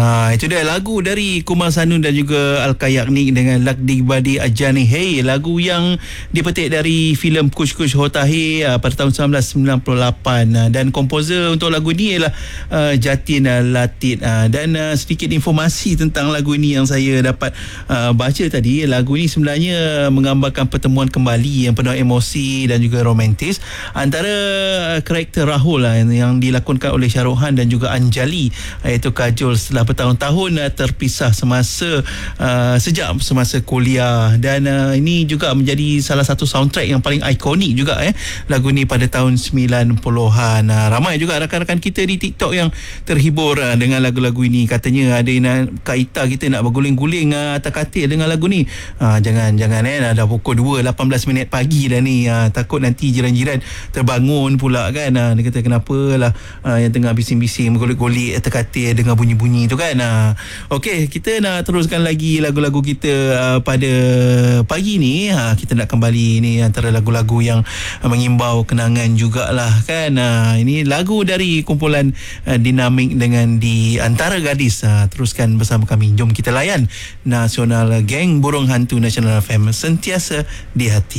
Itu dia lagu dari Kumar Sanu dan juga Al-Kayak ni dengan Lakdi Badi Ajani Hey, lagu yang dipetik dari filem Kush Kush Hotahe pada tahun 1998, dan komposer untuk lagu ni ialah Jatin Latit. Dan sedikit informasi tentang lagu ini yang saya dapat baca tadi. Lagu ini sebenarnya menggambarkan pertemuan kembali yang penuh emosi dan juga romantis antara karakter Rahul yang dilakonkan oleh Shah Rukh Khan dan juga Anjali, iaitu Kajol, setelah bertahun-tahun terpisah sejak semasa kuliah. Dan ini juga menjadi salah satu soundtrack yang paling ikonik juga lagu ni pada tahun 90-an. Ramai juga rakan-rakan kita di TikTok yang terhibur dengan lagu-lagu ini. Katanya ada Kak Ita kita nak berguling-guling atas katil dengan lagu ni. Jangan dah pukul 2:18 minit pagi dah ni. Takut nanti jiran-jiran terbangun pula kan. Dia kata kenapalah yang tengah bising-bising bergolek-golek atas katil dengan bunyi-bunyi tu kan. Okey, kita nak teruskan lagi lagu-lagu kita pada pagi ni. Kita nak kembali ni antara lagu-lagu yang mengimbau kenangan jugalah kan. Ini lagu dari kumpulan Dinamik dengan Di Antara Gadis. Teruskan bersama kami. Jom kita layan Nasional Geng Burung Hantu Nasional FM, sentiasa di hati.